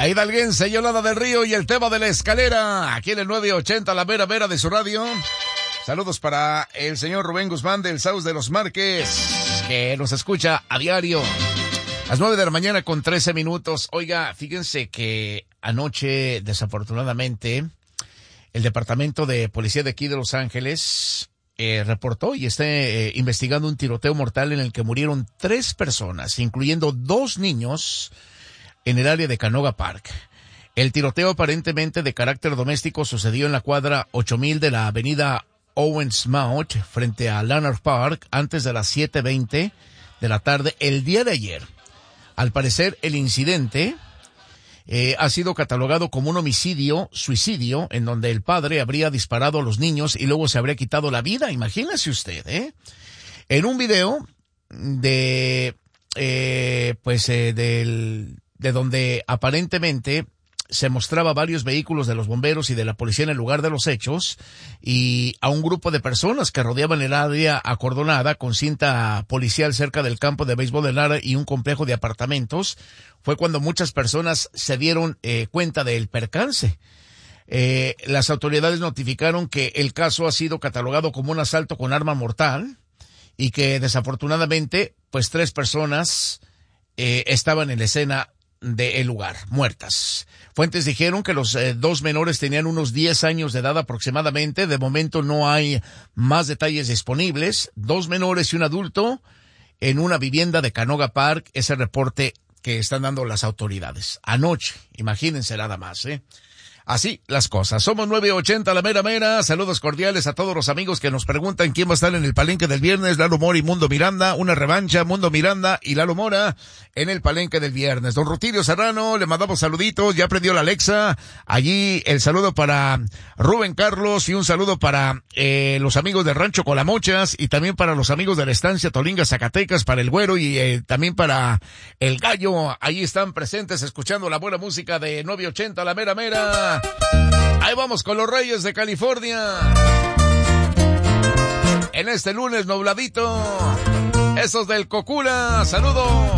hidalguense Yolanda del Río y el tema de la escalera, aquí en el 980, la mera mera de su radio. Saludos para el señor Rubén Guzmán del Saus de los Márquez, que nos escucha a diario. Las 9 de la mañana con 13 minutos. Oiga, fíjense que anoche, desafortunadamente, el Departamento de Policía de aquí de Los Ángeles reportó y está investigando un tiroteo mortal en el que murieron 3 personas, incluyendo 2 niños, en el área de Canoga Park. El tiroteo, aparentemente de carácter doméstico, sucedió en la cuadra 8000 de la avenida Owens Mount, frente a Lanark Park, antes de las 7:20 de la tarde el día de ayer. Al parecer, el incidente ha sido catalogado como un suicidio, en donde el padre habría disparado a los niños y luego se habría quitado la vida. Imagínese usted, En un video de donde aparentemente se mostraba varios vehículos de los bomberos y de la policía en el lugar de los hechos y a un grupo de personas que rodeaban el área acordonada con cinta policial cerca del campo de béisbol del área y un complejo de apartamentos. Fue cuando muchas personas se dieron cuenta del percance. Las autoridades notificaron que el caso ha sido catalogado como un asalto con arma mortal y que desafortunadamente pues 3 personas estaban en la escena del lugar, muertas. Fuentes dijeron que los 2 menores tenían unos 10 años de edad aproximadamente. De momento no hay más detalles disponibles. 2 menores y un adulto en una vivienda de Canoga Park. Es el reporte que están dando las autoridades. Anoche, imagínense nada más, Así las cosas. Somos 980 la mera mera. Saludos cordiales a todos los amigos que nos preguntan quién va a estar en el palenque del viernes. Lalo Mora y Mundo Miranda. Una revancha, Mundo Miranda y Lalo Mora en el palenque del viernes. Don Rutilio Serrano, le mandamos saluditos. Ya prendió la Alexa. Allí el saludo para Rubén Carlos y un saludo para los amigos del Rancho Colamochas y también para los amigos de la estancia Tolinga, Zacatecas, para el Güero y también para el Gallo. Ahí están presentes escuchando la buena música de 980 la mera mera. Ahí vamos con los Reyes de California. En este lunes nubladito. Esos del Cocula. Saludos.